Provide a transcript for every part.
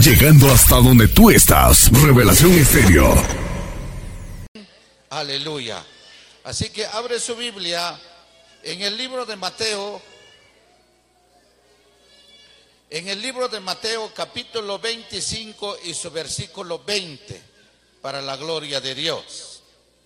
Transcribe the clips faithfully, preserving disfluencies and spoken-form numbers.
Llegando hasta donde tú estás. Revelación Estéreo. Aleluya. Así que abre su Biblia en el libro de Mateo. En el libro de Mateo capítulo veinticinco y su versículo veinte. Para la gloria de Dios.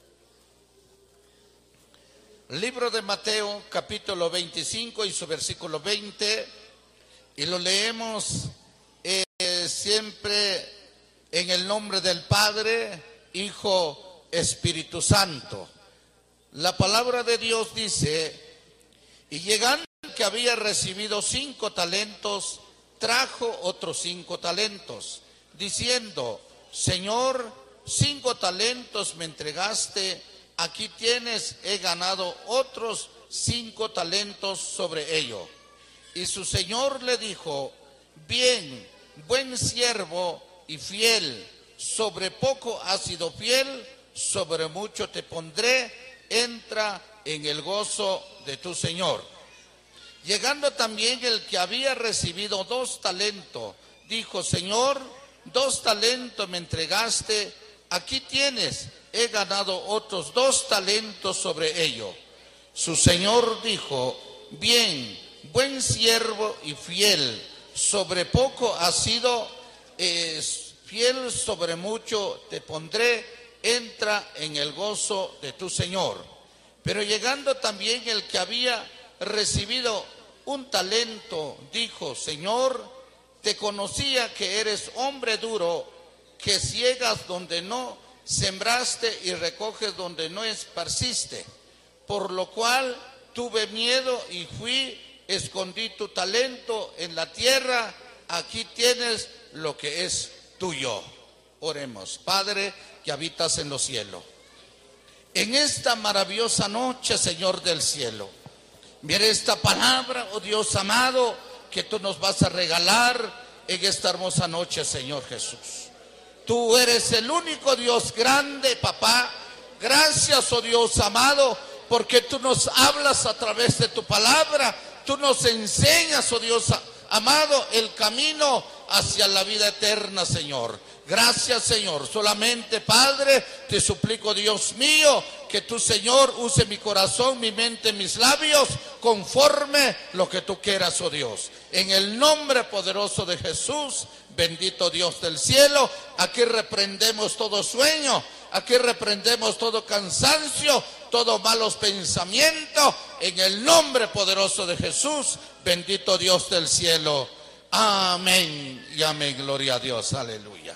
Libro de Mateo capítulo veinticinco y su versículo veinte. Y lo leemos eh, siempre en el nombre del Padre, Hijo, Espíritu Santo. La palabra de Dios dice: y llegando que había recibido cinco talentos, trajo otros cinco talentos, diciendo: Señor, cinco talentos me entregaste, aquí tienes, he ganado otros cinco talentos sobre ello. Y su señor le dijo: bien, buen siervo y fiel, sobre poco has sido fiel, sobre mucho te pondré, entra en el gozo de tu señor. Llegando también el que había recibido dos talentos, dijo: Señor, dos talentos me entregaste, aquí tienes, he ganado otros dos talentos sobre ello. Su señor dijo: bien, buen siervo y fiel, sobre poco has sido eh, fiel, sobre mucho te pondré, entra en el gozo de tu señor. Pero llegando también el que había recibido un talento, dijo: Señor, te conocía que eres hombre duro, que ciegas donde no sembraste y recoges donde no esparciste, por lo cual tuve miedo y fui, escondí tu talento en la tierra, aquí tienes lo que es tuyo. Oremos. Padre que habitas en los cielos, en esta maravillosa noche, Señor del cielo, mira esta palabra, oh Dios amado, que tú nos vas a regalar en esta hermosa noche, Señor Jesús. Tú eres el único Dios grande, papá. Gracias, oh Dios amado, porque tú nos hablas a través de tu palabra. Tú nos enseñas, oh Dios amado, el camino hacia la vida eterna, Señor. Gracias, Señor. Solamente, Padre, te suplico, Dios mío, que tú, Señor, use mi corazón, mi mente, mis labios, conforme lo que tú quieras, oh Dios. En el nombre poderoso de Jesús, bendito Dios del cielo, aquí reprendemos todo sueño, aquí reprendemos todo cansancio, todos malos pensamientos, en el nombre poderoso de Jesús, bendito Dios del cielo. Amén y amén. Gloria a Dios. Aleluya.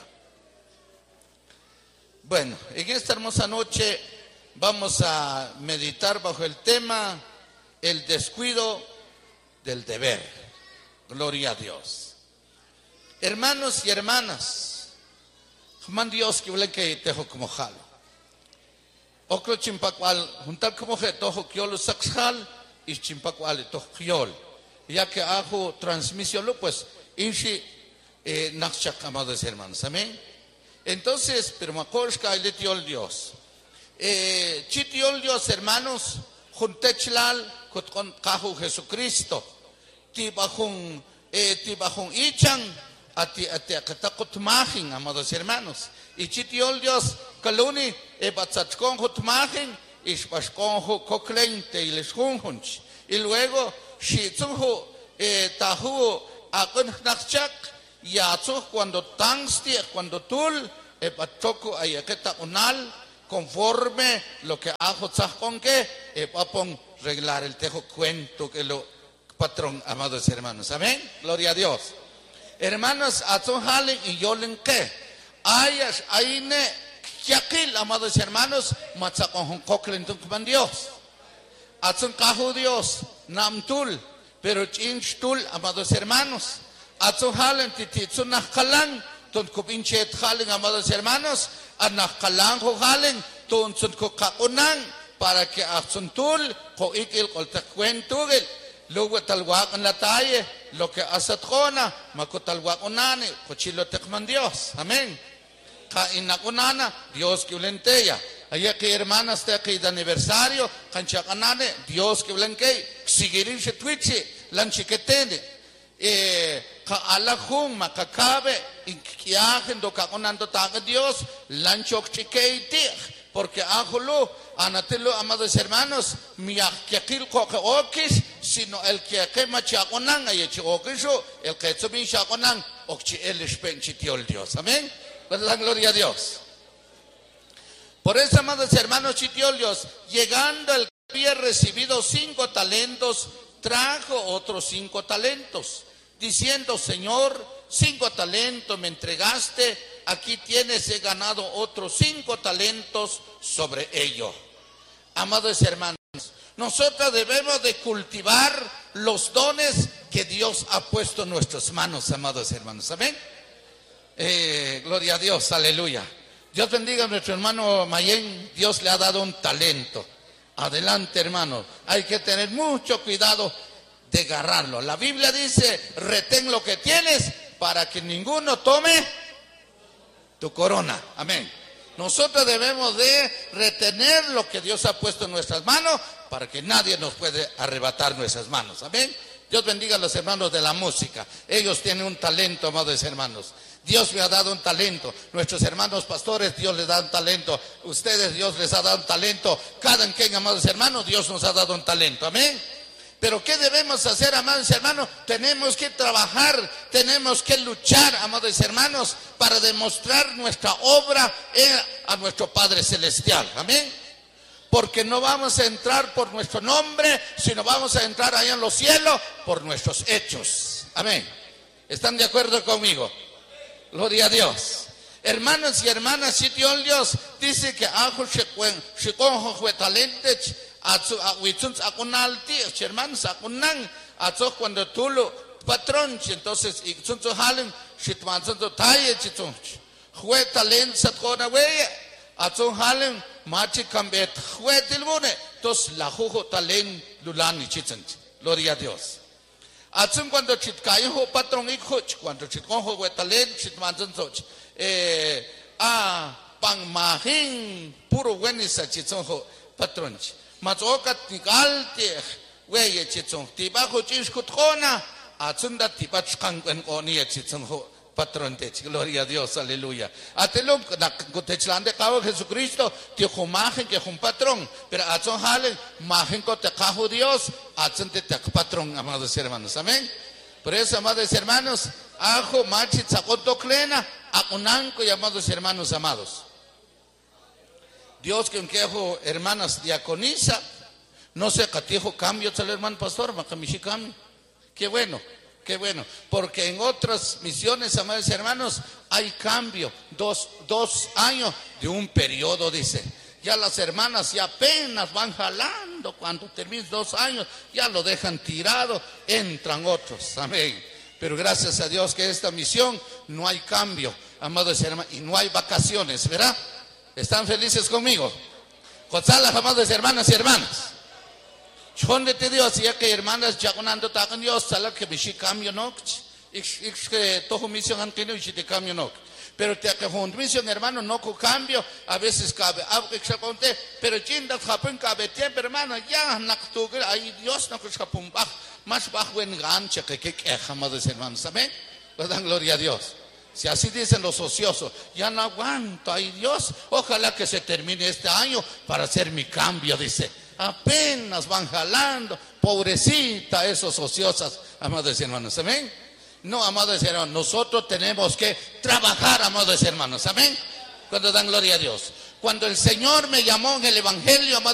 Bueno, en esta hermosa noche vamos a meditar bajo el tema el descuido del deber. Gloria a Dios. Hermanos y hermanas, man Dios que le que te como jalo. Oklo chimpakwal juntar como que tojo kiolo saxal y chimpakwal tojo kiol. Ya que hago transmisión, pues inshi eh, nachak, amados hermanos. Amén. Entonces, pero makorshka y letiol Dios. Eh, chitiol Dios, hermanos, juntechlal con kahu Jesucristo. Tibajun eh, tibajun ichan ati ati akatakot mahin, amados hermanos. Y chitiol Dios kaluni e batzachkon hut mahin ishpashkon hu koklente y les hunhunch. Y luego shitzuhu eh, tahu akun nachak yatzuh cuando tangsti cuando tul e batoko ayaketa unal conforme lo que hago tzahkon que e papon reglar el tejo cuento que lo patrón, amados hermanos. Amén. Gloria a Dios. Hermanos, atzon halen y yolen que ayas aine yakil, amados hermanos, matzakon koklen tung Dios. Atzon kahu Dios namtul, pero chinchtul, amados hermanos. Atzon halen tititzun nachkalan, ton kupinchet halen, amados hermanos. Anachkalan ho halen, ton sun kokakunan, para que atzon tul ko ikil kol takwentugil. Luego talwak en la talle, lo que hace trona, makotalwak unane, cochilo tekman Dios. Amén. Kainakunana, Dios que ulenteya. Allá que hermanas te aquí de aniversario, canchacanane, Dios que ulenkei, sigirin se twitchi, lanchiquetene. Eh, ka alajun, makakabe, inquiajen do kakonando taga Dios, lanchok chikeitich, porque ajolo, anatelo, amados hermanos, miakil koke okis, sino el que quema chakonan, ayachi okisho, el que subin chakonan, okchi el espenchitiol Dios, amén. Pues la gloria a Dios. Por eso, amados hermanos, chitiol Dios, llegando el que había recibido cinco talentos, trajo otros cinco talentos, diciendo: Señor, cinco talentos me entregaste, aquí tienes, he ganado otros cinco talentos sobre ello. Amados hermanos, nosotros debemos de cultivar los dones que Dios ha puesto en nuestras manos, amados hermanos, amén. Eh, gloria a Dios, aleluya. Dios bendiga a nuestro hermano Mayén, Dios le ha dado un talento. Adelante, hermano, hay que tener mucho cuidado de agarrarlo. La Biblia dice: retén lo que tienes para que ninguno tome tu corona, amén. Nosotros debemos de retener lo que Dios ha puesto en nuestras manos para que nadie nos puede arrebatar nuestras manos, amén. Dios bendiga a los hermanos de la música, ellos tienen un talento, amados hermanos. Dios me ha dado un talento, nuestros hermanos pastores, Dios les da un talento, ustedes, Dios les ha dado un talento, cada quien, amados hermanos, Dios nos ha dado un talento, amén. Pero ¿qué debemos hacer, amados hermanos? Tenemos que trabajar, tenemos que luchar, amados hermanos, para demostrar nuestra obra a nuestro Padre Celestial, amén. Porque no vamos a entrar por nuestro nombre, sino vamos a entrar allá en los cielos por nuestros hechos, amén. ¿Están de acuerdo conmigo? Gloria a Dios. Hermanos y hermanas, si Dios dice que ajo shikon fue talentes, hermanos, cuando tú lo patrón, entonces fue talento satcona wey, atzo halen machi cambet fue tilbune, entonces la jujo talent lulani chitzen. Gloria a Dios. Atsun cuando chitkayo ho patrón ikhoch, cuando chitkon ho talent chitmanzon soch, eh ah pang mahin puro wenisa chitzon ho patrón. Matzokat nigalte weye chitzon tiba ho chishkutkona, atsun da tiba chkang en oni chitzon ho patrón te. Gloria a Dios, aleluya. Atelum na kutechlande kawo Jesucristo ti ho mahin que un patrón, pero atsun halen mahin ko te kaho Dios. Patrón, amados hermanos, amén. Por eso, amados hermanos, ajo machi tzakotoclena, akunanco y amados hermanos amados. Dios que quejo hermanas diaconisa, no sé catijo cambio al hermano pastor, macamishi cambio. Qué bueno, qué bueno, porque en otras misiones, amados hermanos, hay cambio, dos, dos años de un periodo, dice. Ya las hermanas ya apenas van jalando, cuando terminen dos años ya lo dejan tirado, entran otros, amén. Pero gracias a Dios que esta misión no hay cambio, amados hermanos, y no hay vacaciones, ¿verdad? ¿Están felices conmigo? González, amados hermanas y hermanas. ¿Dónde te dio así que hermanas ya ganando tacan Dios, salar que bishi cambio no? Ich que todo misión han tenido y te cambio no. Pero te que misión, hermano, no con cambio, a veces cabe, pero chinda japón cabe tiempo, hermano, ya naktuga, ay Dios no que japón bajo, más bajo en gancha que que amados hermanos, amén. Pues dan gloria a Dios. Si así dicen los ociosos, ya no aguanto, ay Dios, ojalá que se termine este año para hacer mi cambio, dice. Apenas van jalando, pobrecita esos ociosos, amados hermanos, amén. No, amados hermanos, nosotros tenemos que trabajar, amados hermanos, amén. Cuando dan gloria a Dios. Cuando el Señor me llamó en el Evangelio, amados